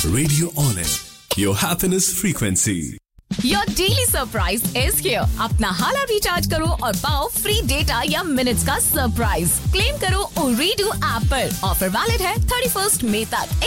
Radio On Air, your happiness frequency. Your daily surprise is here. अपना हाला recharge करो और पाओ फ्री डेटा या मिनट्स का सरप्राइज। क्लेम करो Ooredoo ऐप पर। ऑफर वैलिड है 31 मई तक।